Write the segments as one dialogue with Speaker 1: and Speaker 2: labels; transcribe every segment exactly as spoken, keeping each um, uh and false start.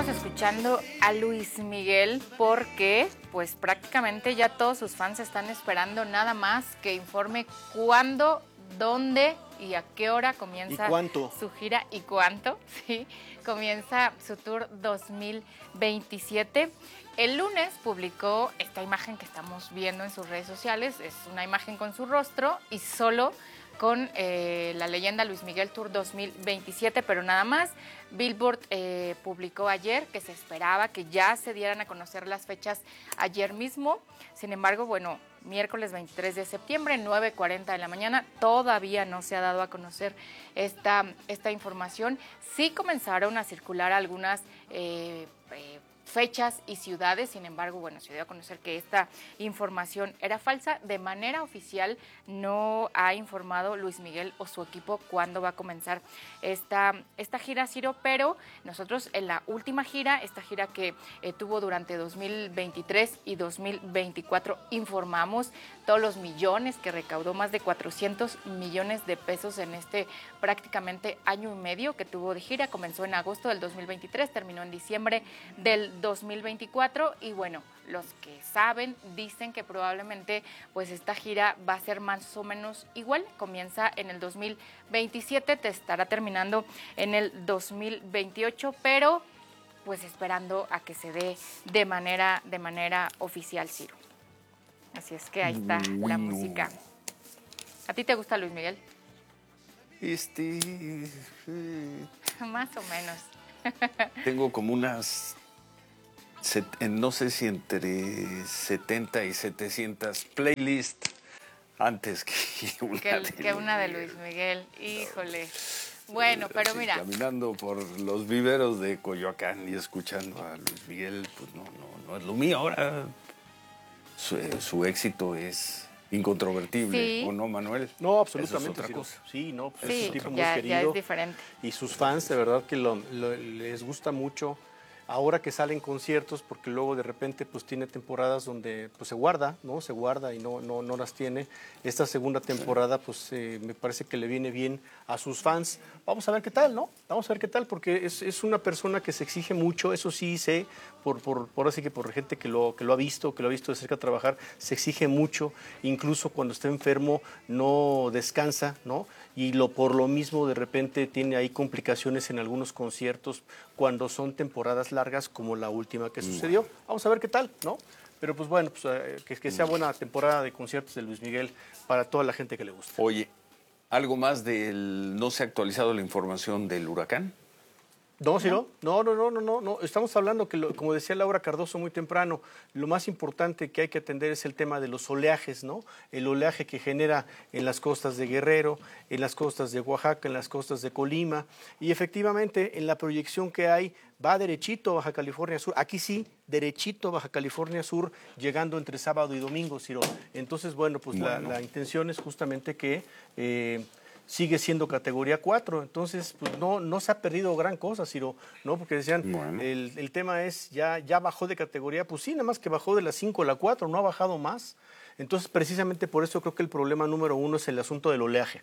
Speaker 1: Estamos escuchando a Luis Miguel porque pues prácticamente ya todos sus fans están esperando nada más que informe cuándo, dónde y a qué hora comienza su gira y cuánto, sí, comienza su tour dos mil veintisiete. El lunes publicó esta imagen que estamos viendo en sus redes sociales, es una imagen con su rostro y solo con eh, la leyenda Luis Miguel Tour dos mil veintisiete, pero nada más. Billboard eh, publicó ayer que se esperaba que ya se dieran a conocer las fechas ayer mismo. Sin embargo, bueno, miércoles veintitrés de septiembre, nueve cuarenta de la mañana, todavía no se ha dado a conocer esta, esta información. Sí comenzaron a circular algunas eh, eh, fechas y ciudades, sin embargo, bueno, se dio a conocer que esta información era falsa. De manera oficial no ha informado Luis Miguel o su equipo cuándo va a comenzar esta, esta gira, Ciro, pero nosotros en la última gira, esta gira que eh, tuvo durante dos mil veintitrés y dos mil veinticuatro, informamos todos los millones que recaudó, más de cuatrocientos millones de pesos en este prácticamente año y medio que tuvo de gira. Comenzó en agosto del dos mil veintitrés, terminó en diciembre del dos mil veinticuatro y bueno, los que saben dicen que probablemente pues esta gira va a ser más o menos igual, comienza en el dos mil veintisiete, te estará terminando en el dos mil veintiocho, pero pues esperando a que se dé de manera, de manera oficial, Ciro. Así es que ahí está bueno. La música. ¿A ti te gusta Luis Miguel?
Speaker 2: Este... Eh,
Speaker 1: más o menos.
Speaker 2: Tengo como unas... no sé si entre setenta y setecientas playlists antes que una,
Speaker 1: que,
Speaker 2: de,
Speaker 1: que una de Luis Miguel. Híjole. Bueno, pero
Speaker 2: sí,
Speaker 1: mira.
Speaker 2: Caminando por los viveros de Coyoacán y escuchando a Luis Miguel, pues no, no, no es lo mío. Ahora su, su éxito es incontrovertible,
Speaker 1: sí.
Speaker 2: ¿O no, Manuel?
Speaker 3: No, absolutamente.
Speaker 2: Es otra
Speaker 3: sí,
Speaker 2: cosa.
Speaker 3: Sí, no, pues
Speaker 1: sí,
Speaker 3: es un tipo
Speaker 1: ya,
Speaker 3: muy querido.
Speaker 1: Ya es diferente.
Speaker 3: Y sus fans, de verdad que lo, lo, les gusta mucho. Ahora que salen conciertos, porque luego de repente pues tiene temporadas donde pues se guarda, ¿no? Se guarda y no, no, no las tiene. Esta segunda temporada pues eh, me parece que le viene bien a sus fans. Vamos a ver qué tal, ¿no? Vamos a ver qué tal, porque es, es una persona que se exige mucho, eso sí sé, por, por, por así que por gente que lo, que lo ha visto, que lo ha visto de cerca trabajar, se exige mucho, incluso cuando está enfermo no descansa, ¿no? Y lo, por lo mismo de repente tiene ahí complicaciones en algunos conciertos cuando son temporadas largas como la última que sucedió. Vamos a ver qué tal, ¿no? Pero pues bueno, pues, eh, que, que sea buena temporada de conciertos de Luis Miguel para toda la gente que le gusta.
Speaker 2: Oye, ¿algo más del... no se ha actualizado la información del huracán?
Speaker 3: No, Ciro, no, no, no, no, no, no. Estamos hablando que, lo, como decía Laura Cardoso muy temprano, lo más importante que hay que atender es el tema de los oleajes, ¿no? El oleaje que genera en las costas de Guerrero, en las costas de Oaxaca, en las costas de Colima, y efectivamente en la proyección que hay va derechito a Baja California Sur. Aquí sí, derechito a Baja California Sur, llegando entre sábado y domingo, Ciro. Entonces, bueno, pues bueno. La, la intención es justamente que... Eh, sigue siendo categoría cuatro, entonces pues no, no se ha perdido gran cosa, Ciro, ¿no? Porque decían, bueno. el, el tema es, ya, ya bajó de categoría, pues sí, nada más que bajó de la cinco a la cuatro, no ha bajado más. Entonces, precisamente por eso creo que el problema número uno es el asunto del oleaje.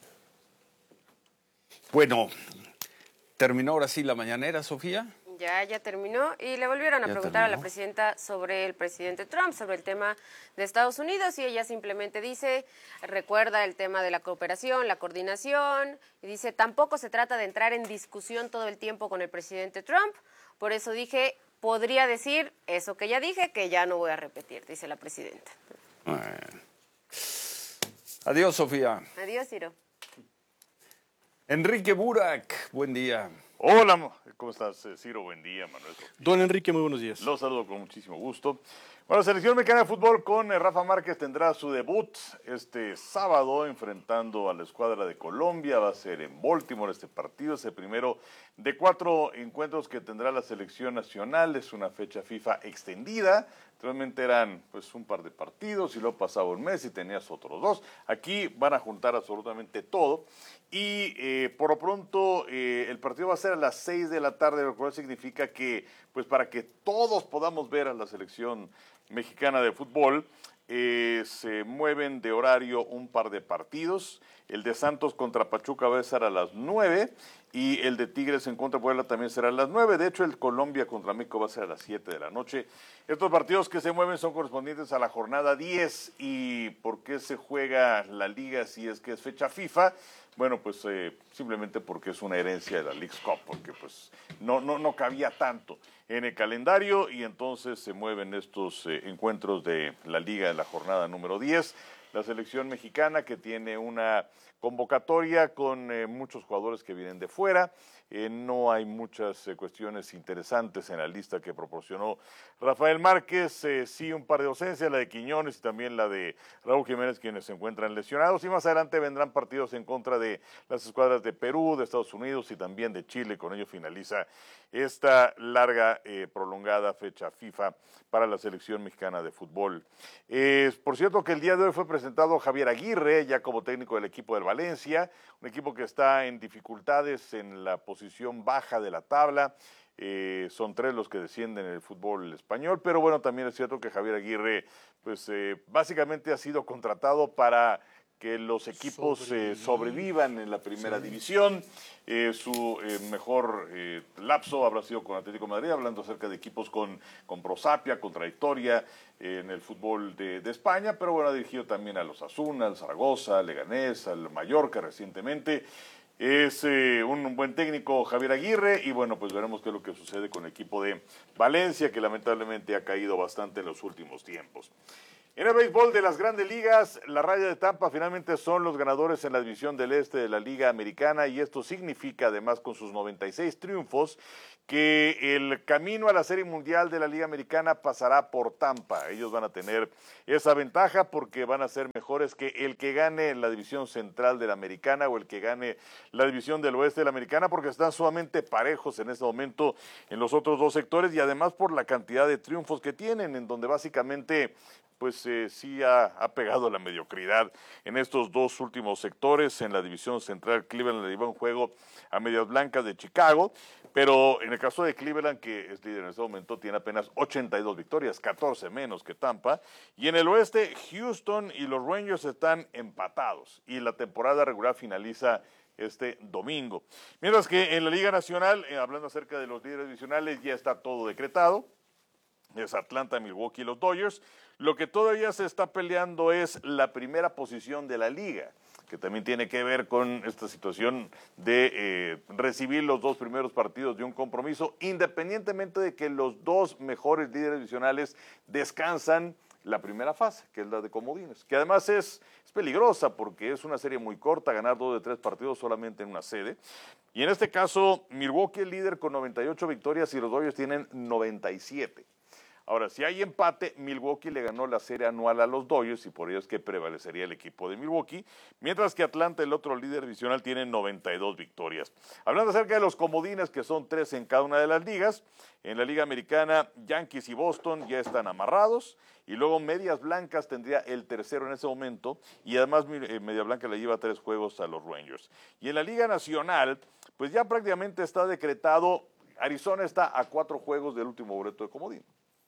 Speaker 2: Bueno, ¿terminó ahora sí la mañanera, Sofía?
Speaker 4: Ya, ya terminó y le volvieron a
Speaker 2: ya
Speaker 4: preguntar
Speaker 2: terminó.
Speaker 4: a la presidenta sobre el presidente Trump, sobre el tema de Estados Unidos, y ella simplemente dice, recuerda el tema de la cooperación, la coordinación, y dice, tampoco se trata de entrar en discusión todo el tiempo con el presidente Trump, por eso dije, podría decir eso que ya dije, que ya no voy a repetir, dice la presidenta.
Speaker 2: Bueno. Adiós, Sofía.
Speaker 4: Adiós, Ciro.
Speaker 2: Enrique Burak, buen día.
Speaker 5: Hola, ¿cómo estás, Ciro? Buen día, Manuel.
Speaker 3: Don Enrique, muy buenos días.
Speaker 5: Los saludo con muchísimo gusto. Bueno, la selección mexicana de fútbol con Rafa Márquez tendrá su debut este sábado enfrentando a la escuadra de Colombia. Va a ser en Baltimore este partido, es el primero de cuatro encuentros que tendrá la selección nacional. Es una fecha FIFA extendida. Realmente eran pues un par de partidos y luego pasaba un mes y tenías otros dos. Aquí van a juntar absolutamente todo. Y eh, por lo pronto eh, el partido va a ser a las seis de la tarde, lo cual significa que, pues para que todos podamos ver a la selección mexicana de fútbol, eh, se mueven de horario un par de partidos. El de Santos contra Pachuca va a ser a las nueve y el de Tigres en contra de Puebla también será a las nueve. De hecho, el Colombia contra México va a ser a las siete de la noche. Estos partidos que se mueven son correspondientes a la jornada diez. ¿Y por qué se juega la liga si es que es fecha FIFA? Bueno, pues eh, simplemente porque es una herencia de la Leagues Cup, porque pues no, no, no cabía tanto en el calendario y entonces se mueven estos eh, encuentros de la liga en la jornada número diez. La selección mexicana que tiene una convocatoria con eh, muchos jugadores que vienen de fuera. Eh, no hay muchas eh, cuestiones interesantes en la lista que proporcionó Rafael Márquez. Eh, sí, un par de ausencias, la de Quiñones y también la de Raúl Jiménez, quienes se encuentran lesionados. Y más adelante vendrán partidos en contra de las escuadras de Perú, de Estados Unidos y también de Chile. Con ello finaliza esta larga, eh, prolongada fecha FIFA para la selección mexicana de fútbol. Eh, por cierto que el día de hoy fue presentado Javier Aguirre, ya como técnico del equipo del Valencia, un equipo que está en dificultades en la posición baja de la tabla. Eh, son tres los que descienden en el fútbol español, pero bueno, también es cierto que Javier Aguirre, pues eh, básicamente ha sido contratado para que los equipos eh, sobrevivan en la primera sí. división. Eh, su eh, mejor eh, lapso habrá sido con Atlético de Madrid, hablando acerca de equipos con, con prosapia, con trayectoria eh, en el fútbol de, de España, pero bueno, ha dirigido también a los Asuna, al Zaragoza, al Leganés, al Mallorca recientemente. Es eh, un buen técnico Javier Aguirre y bueno, pues veremos qué es lo que sucede con el equipo de Valencia, que lamentablemente ha caído bastante en los últimos tiempos. En el béisbol de las Grandes Ligas, la Raya de Tampa finalmente son los ganadores en la división del este de la Liga Americana y esto significa además con sus noventa y seis triunfos que el camino a la Serie Mundial de la Liga Americana pasará por Tampa. Ellos van a tener esa ventaja porque van a ser mejores que el que gane la división central de la Americana o el que gane la división del oeste de la Americana, porque están sumamente parejos en este momento en los otros dos sectores y además por la cantidad de triunfos que tienen, en donde básicamente pues eh, sí ha, ha pegado la mediocridad en estos dos últimos sectores. En la división central, Cleveland le lleva un juego a Medias Blancas de Chicago, pero en el caso de Cleveland, que es líder en este momento, tiene apenas ochenta y dos victorias, catorce menos que Tampa, y en el oeste, Houston y los Rangers están empatados, y la temporada regular finaliza este domingo. Mientras que en la Liga Nacional, eh, hablando acerca de los líderes divisionales, ya está todo decretado. Es Atlanta, Milwaukee y los Dodgers. Lo que todavía se está peleando es la primera posición de la liga, que también tiene que ver con esta situación de eh, recibir los dos primeros partidos de un compromiso, independientemente de que los dos mejores líderes divisionales descansan la primera fase, que es la de comodines, que además es, es peligrosa porque es una serie muy corta, ganar dos de tres partidos solamente en una sede. Y en este caso, Milwaukee es líder con noventa y ocho victorias y los Dodgers tienen noventa y siete. Ahora, si hay empate, Milwaukee le ganó la serie anual a los Dodgers y por ello es que prevalecería el equipo de Milwaukee, mientras que Atlanta, el otro líder divisional, tiene noventa y dos victorias. Hablando acerca de los comodines, que son tres en cada una de las ligas, en la Liga Americana, Yankees y Boston ya están amarrados, y luego Medias Blancas tendría el tercero en ese momento, y además eh, Medias Blancas le lleva tres juegos a los Rangers. Y en la Liga Nacional, pues ya prácticamente está decretado, Arizona está a cuatro juegos del último boleto de comodín.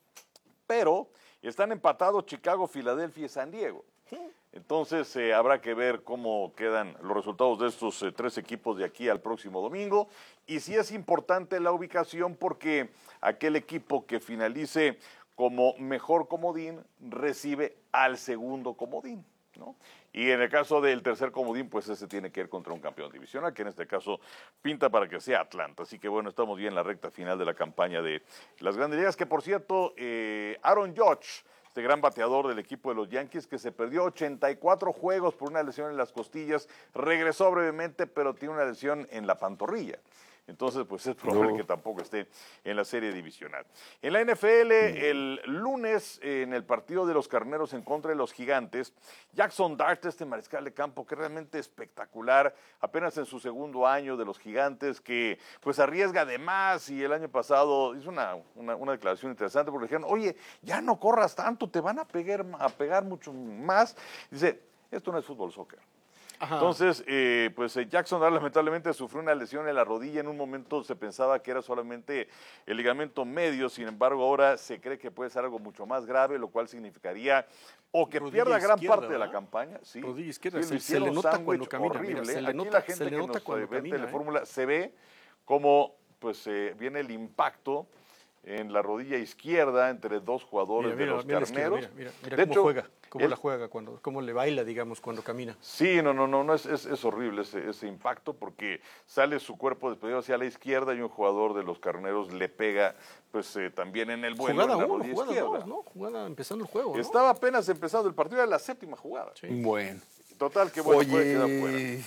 Speaker 5: Pero están empatados Chicago, Filadelfia y San Diego. Entonces eh, habrá que ver cómo quedan los resultados de estos eh, tres equipos de aquí al próximo domingo. Y sí es importante la ubicación porque aquel equipo que finalice como mejor comodín recibe al segundo comodín, ¿no? Y en el caso del tercer comodín, pues ese tiene que ir contra un campeón divisional, que en este caso pinta para que sea Atlanta. Así que bueno, estamos ya en la recta final de la campaña de las Grandes Ligas, que por cierto, eh, Aaron Judge, este gran bateador del equipo de los Yankees, que se perdió ochenta y cuatro juegos por una lesión en las costillas, regresó brevemente, pero tiene una lesión en la pantorrilla. Entonces, pues es probable no. que tampoco esté en la serie divisional. En la N F L, el lunes, en el partido de los Carneros en contra de los Gigantes, Jackson Dart, este mariscal de campo que es realmente espectacular, apenas en su segundo año de los Gigantes, que pues arriesga de más, y el año pasado hizo una, una, una declaración interesante porque dijeron, oye, ya no corras tanto, te van a pegar, a pegar mucho más. Dice, esto no es fútbol soccer. Ajá. Entonces, eh, pues eh, Jackson lamentablemente sufrió una lesión en la rodilla. En un momento se pensaba que era solamente el ligamento medio, sin embargo ahora se cree que puede ser algo mucho más grave, lo cual significaría o que
Speaker 3: rodilla
Speaker 5: pierda gran
Speaker 3: izquierda,
Speaker 5: parte de la
Speaker 3: ¿verdad?
Speaker 5: campaña. Sí,
Speaker 3: Rodilla izquierda,
Speaker 5: sí,
Speaker 3: se, se le nota cuando camina.
Speaker 5: Horrible.
Speaker 3: Mira, se le
Speaker 5: Aquí
Speaker 3: nota,
Speaker 5: la gente
Speaker 3: se le
Speaker 5: que
Speaker 3: nota
Speaker 5: nos
Speaker 3: cuando
Speaker 5: ve en
Speaker 3: camina.
Speaker 5: Telefórmula
Speaker 3: ¿eh?
Speaker 5: se ve como pues eh, viene el impacto en la rodilla izquierda entre dos jugadores
Speaker 3: Mira, mira,
Speaker 5: de los
Speaker 3: mira
Speaker 5: Carneros.
Speaker 3: Mira, mira, mira
Speaker 5: de
Speaker 3: cómo
Speaker 5: hecho,
Speaker 3: juega, cómo
Speaker 5: él,
Speaker 3: la juega, cuando, cómo le baila, digamos, cuando camina.
Speaker 5: Sí, no, no, no, no es, es, es horrible ese, ese impacto porque sale su cuerpo despedido hacia la izquierda y un jugador de los Carneros le pega pues eh, también en el vuelo
Speaker 3: Jugada
Speaker 5: en la
Speaker 3: uno,
Speaker 5: rodilla
Speaker 3: jugada
Speaker 5: izquierda.
Speaker 3: dos, ¿no? Jugada empezando el juego, ¿no?
Speaker 5: Estaba apenas empezando el partido, era la séptima jugada.
Speaker 2: Sí. Bueno.
Speaker 5: Total, que bueno,
Speaker 2: Oye,
Speaker 5: puede quedar fuera.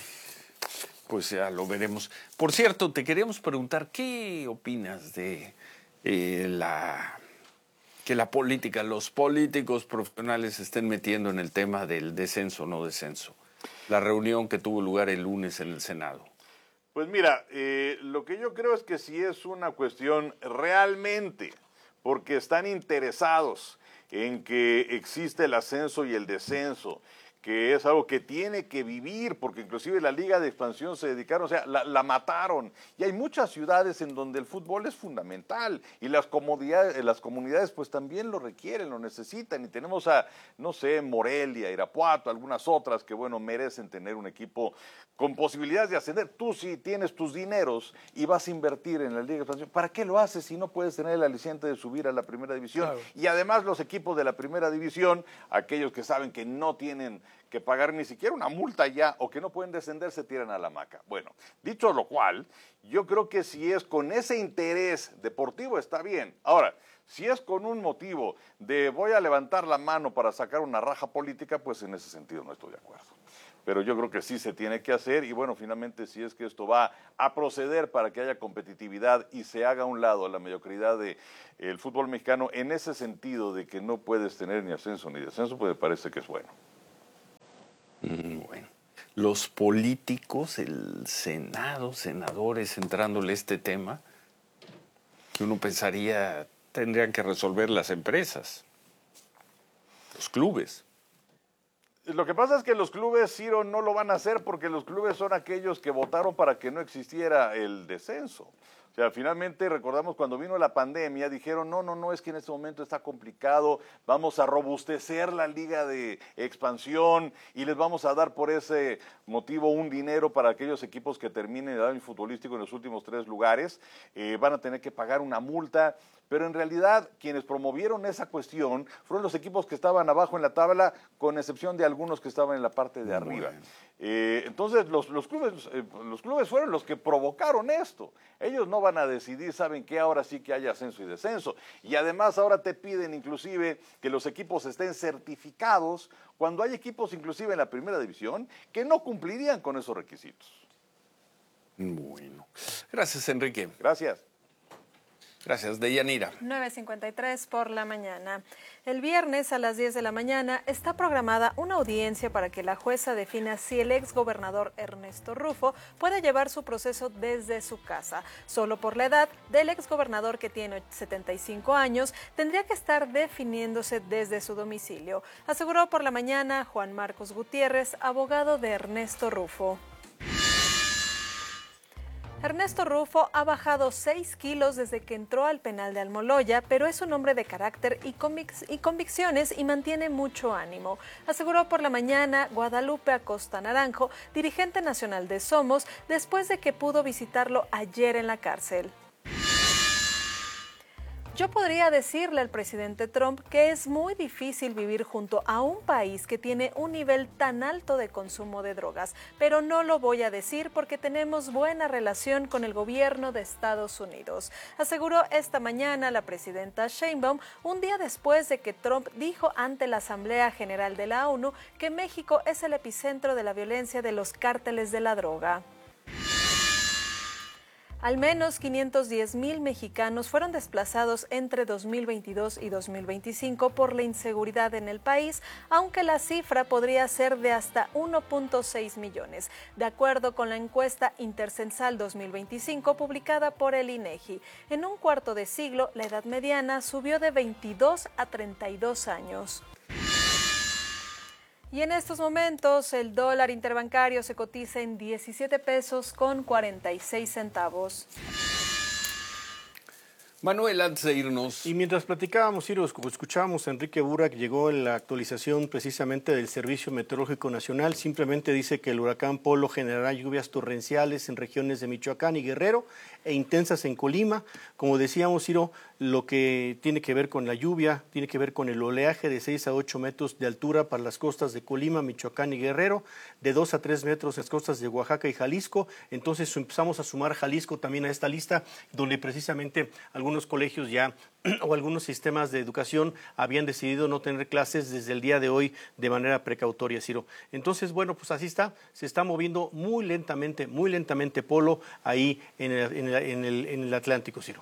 Speaker 2: Pues ya lo veremos. Por cierto, te queríamos preguntar, ¿qué opinas de eh, la que la política, los políticos profesionales se estén metiendo en el tema del descenso o no descenso? La reunión que tuvo lugar el lunes en el Senado.
Speaker 5: Pues mira, eh, lo que yo creo es que sí es una cuestión realmente, porque están interesados en que existe el ascenso y el descenso, que es algo que tiene que vivir, porque inclusive la Liga de Expansión se dedicaron, o sea, la, la mataron. Y hay muchas ciudades en donde el fútbol es fundamental y las comunidades, las comunidades pues también lo requieren, lo necesitan. Y tenemos a, no sé, Morelia, Irapuato, algunas otras que, bueno, merecen tener un equipo con posibilidades de ascender. Tú si tienes tus dineros y vas a invertir en la Liga de Expansión, ¿para qué lo haces si no puedes tener el aliciente de subir a la primera división? Claro. Y además los equipos de la primera división, aquellos que saben que no tienen que pagar ni siquiera una multa ya o que no pueden descender, se tiran a la hamaca. Bueno, dicho lo cual, yo creo que si es con ese interés deportivo está bien. Ahora, si es con un motivo de voy a levantar la mano para sacar una raja política, pues en ese sentido no estoy de acuerdo. Pero yo creo que sí se tiene que hacer y bueno, finalmente si es que esto va a proceder para que haya competitividad y se haga a un lado la mediocridad del de fútbol mexicano en ese sentido de que no puedes tener ni ascenso ni descenso, pues me parece que es bueno.
Speaker 2: Bueno, los políticos, el Senado, senadores entrándole este tema, que uno pensaría tendrían que resolver las empresas, los clubes.
Speaker 5: Lo que pasa es que los clubes, Ciro, no lo van a hacer porque los clubes son aquellos que votaron para que no existiera el descenso. O sea, finalmente recordamos cuando vino la pandemia, dijeron, no, no, no, es que en este momento está complicado, vamos a robustecer la Liga de Expansión y les vamos a dar por ese motivo un dinero para aquellos equipos que terminen el año futbolístico en los últimos tres lugares, eh, van a tener que pagar una multa. Pero en realidad quienes promovieron esa cuestión fueron los equipos que estaban abajo en la tabla, con excepción de algunos que estaban en la parte de arriba. Bueno. Eh, entonces los, los, clubes, eh, los clubes fueron los que provocaron esto. Ellos no van a decidir, saben que ahora sí que haya ascenso y descenso. Y además ahora te piden inclusive que los equipos estén certificados, cuando hay equipos inclusive en la primera división que no cumplirían con esos requisitos.
Speaker 2: Bueno, gracias Enrique.
Speaker 5: Gracias.
Speaker 2: Gracias, Deyanira.
Speaker 6: nueve cincuenta y tres por la mañana. El viernes a las diez de la mañana está programada una audiencia para que la jueza defina si el exgobernador Ernesto Rufo puede llevar su proceso desde su casa. Solo por la edad del exgobernador, que tiene setenta y cinco años, tendría que estar definiéndose desde su domicilio, aseguró por la mañana Juan Marcos Gutiérrez, abogado de Ernesto Rufo. Ernesto Rufo ha bajado seis kilos desde que entró al penal de Almoloya, pero es un hombre de carácter y, convic- y convicciones y mantiene mucho ánimo, aseguró por la mañana Guadalupe Acosta Naranjo, dirigente nacional de Somos, después de que pudo visitarlo ayer en la cárcel. Yo podría decirle al presidente Trump que es muy difícil vivir junto a un país que tiene un nivel tan alto de consumo de drogas, pero no lo voy a decir porque tenemos buena relación con el gobierno de Estados Unidos, aseguró esta mañana la presidenta Sheinbaum, un día después de que Trump dijo ante la Asamblea General de la ONU que México es el epicentro de la violencia de los cárteles de la droga. Al menos quinientos diez mil mexicanos fueron desplazados entre dos mil veintidós y dos mil veinticinco por la inseguridad en el país, aunque la cifra podría ser de hasta uno punto seis millones, de acuerdo con la encuesta Intercensal dos mil veinticinco publicada por el INEGI. En un cuarto de siglo, la edad mediana subió de veintidós a treinta y dos años. Y en estos momentos el dólar interbancario se cotiza en diecisiete pesos con cuarenta y seis centavos.
Speaker 2: Manuel, antes de irnos...
Speaker 3: Y mientras platicábamos, Ciro, escuchábamos a Enrique Burak, llegó en la actualización precisamente del Servicio Meteorológico Nacional, simplemente dice que el huracán Polo generará lluvias torrenciales en regiones de Michoacán y Guerrero e intensas en Colima. Como decíamos, Ciro, lo que tiene que ver con la lluvia, tiene que ver con el oleaje de seis a ocho metros de altura para las costas de Colima, Michoacán y Guerrero, de dos a tres metros en las costas de Oaxaca y Jalisco. Entonces empezamos a sumar Jalisco también a esta lista, donde precisamente algunos colegios ya o algunos sistemas de educación habían decidido no tener clases desde el día de hoy de manera precautoria, Ciro. Entonces, bueno, pues así está, se está moviendo muy lentamente, muy lentamente Polo ahí en el, en el, en el, en el Atlántico, Ciro.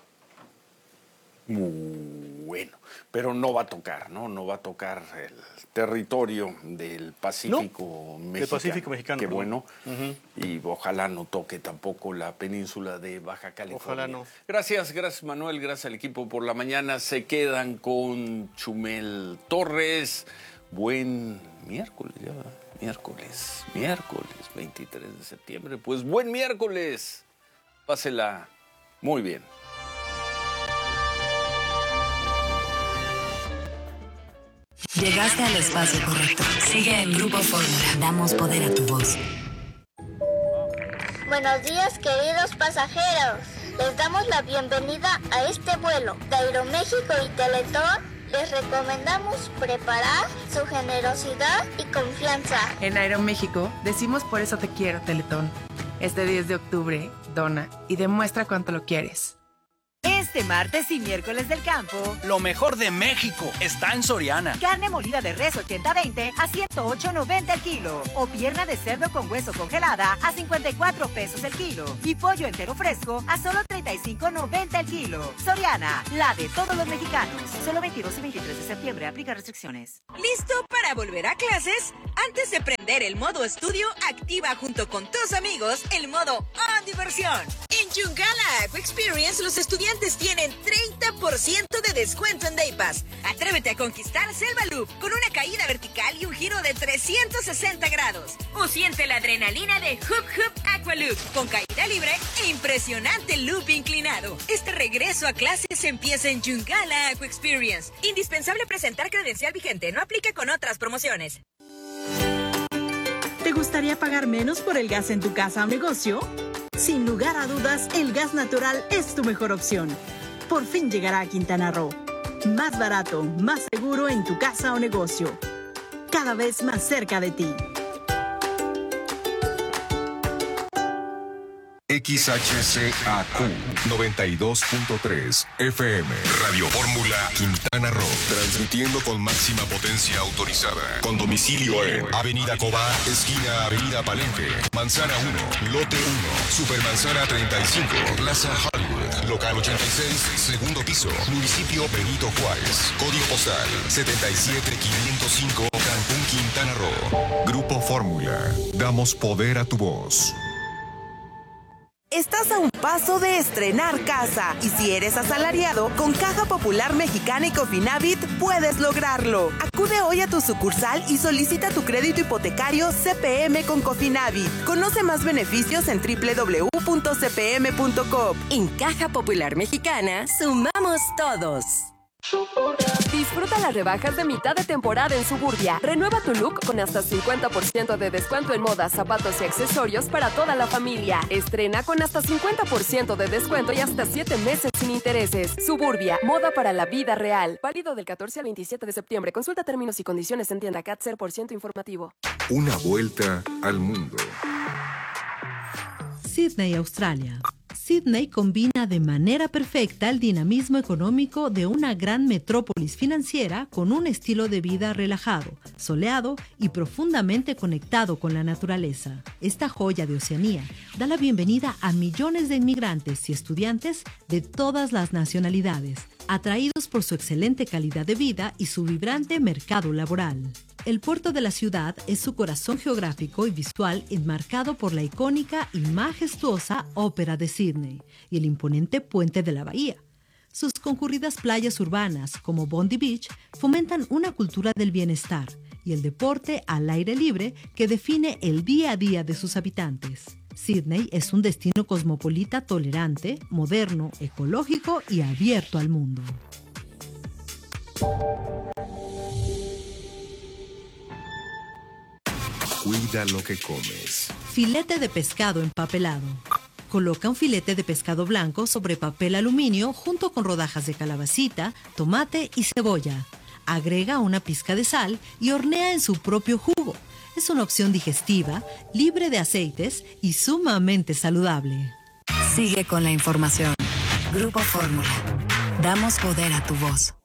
Speaker 2: Bueno, pero no va a tocar, ¿no? No va a tocar el territorio del Pacífico
Speaker 3: no,
Speaker 2: mexicano.
Speaker 3: Del Pacífico mexicano.
Speaker 2: Qué
Speaker 3: perdón.
Speaker 2: bueno.
Speaker 3: Uh-huh.
Speaker 2: Y ojalá no toque tampoco la península de Baja California.
Speaker 3: Ojalá no.
Speaker 2: Gracias, gracias Manuel, gracias al equipo por la mañana. Se quedan con Chumel Torres. Buen miércoles, ya, miércoles, miércoles veintitrés de septiembre. Pues buen miércoles. Pásela muy bien.
Speaker 7: Llegaste al espacio correcto. Sigue en Grupo Fórmula. Damos poder a tu voz.
Speaker 8: Buenos días, queridos pasajeros. Les damos la bienvenida a este vuelo de Aeroméxico y Teletón. Les recomendamos preparar su generosidad y confianza.
Speaker 9: En Aeroméxico decimos por eso te quiero, Teletón. Este diez de octubre, dona y demuestra cuánto lo quieres.
Speaker 10: Este martes y miércoles del campo,
Speaker 11: lo mejor de México está en Soriana.
Speaker 10: Carne molida de res ochenta veinte a ciento ocho noventa el kilo. O pierna de cerdo con hueso congelada a cincuenta y cuatro pesos el kilo. Y pollo entero fresco a solo treinta y cinco noventa el kilo. Soriana, la de todos los mexicanos. Solo veintidós y veintitrés de septiembre. Aplica restricciones.
Speaker 12: ¿Listo para volver a clases? Antes de prender el modo estudio, activa junto con tus amigos el modo On Diversión. En Yungala Aqua Experience, los estudiantes tienen treinta por ciento de descuento en Day Pass. Atrévete a conquistar Selva Loop con una caída vertical y un giro de trescientos sesenta grados. O siente la adrenalina de Hoop Hoop Aqua Loop con caída libre e impresionante loop inclinado. Este regreso a clases empieza en Yungala Aqua Experience. Indispensable presentar credencial vigente. No aplica con otras promociones.
Speaker 13: ¿Te gustaría pagar menos por el gas en tu casa o negocio? Sin lugar a dudas, el gas natural es tu mejor opción. Por fin llegará a Quintana Roo. Más barato, más seguro en tu casa o negocio. Cada vez más cerca de ti.
Speaker 14: X H C A Q noventa y dos punto tres F M Radio Fórmula Quintana Roo, transmitiendo con máxima potencia autorizada, con domicilio en Avenida Cobá, esquina Avenida Palenque, Manzana uno, Lote uno, Supermanzana treinta y cinco, Plaza Hollywood, Local ochenta y seis, segundo piso, Municipio Benito Juárez, Código postal setenta y siete quinientos cinco, Cancún, Quintana Roo. Grupo Fórmula, damos poder a tu voz.
Speaker 15: Estás a un paso de estrenar casa y si eres asalariado, con Caja Popular Mexicana y Cofinavit puedes lograrlo. Acude hoy a tu sucursal y solicita tu crédito hipotecario C P M con Cofinavit. Conoce más beneficios en doble u doble u doble u punto c p m punto com.
Speaker 7: En Caja Popular Mexicana, sumamos todos.
Speaker 16: Disfruta las rebajas de mitad de temporada en Suburbia. Renueva tu look con hasta cincuenta por ciento de descuento en moda, zapatos y accesorios para toda la familia. Estrena con hasta cincuenta por ciento de descuento y hasta siete meses sin intereses. Suburbia, moda para la vida real. Válido del catorce al veintisiete de septiembre. Consulta términos y condiciones en tienda Cat cero por ciento informativo.
Speaker 14: Una vuelta al mundo.
Speaker 17: Sydney, Australia. Sydney combina de manera perfecta el dinamismo económico de una gran metrópolis financiera con un estilo de vida relajado, soleado y profundamente conectado con la naturaleza. Esta joya de Oceanía da la bienvenida a millones de inmigrantes y estudiantes de todas las nacionalidades, atraídos por su excelente calidad de vida y su vibrante mercado laboral. El puerto de la ciudad es su corazón geográfico y visual enmarcado por la icónica y majestuosa Ópera de Sydney y el imponente Puente de la Bahía. Sus concurridas playas urbanas, como Bondi Beach, fomentan una cultura del bienestar y el deporte al aire libre que define el día a día de sus habitantes. Sydney es un destino cosmopolita tolerante, moderno, ecológico y abierto al mundo.
Speaker 14: Cuida lo que comes.
Speaker 17: Filete de pescado empapelado. Coloca un filete de pescado blanco sobre papel aluminio junto con rodajas de calabacita, tomate y cebolla. Agrega una pizca de sal y hornea en su propio jugo. Es una opción digestiva, libre de aceites y sumamente saludable.
Speaker 7: Sigue con la información. Grupo Fórmula. Damos poder a tu voz.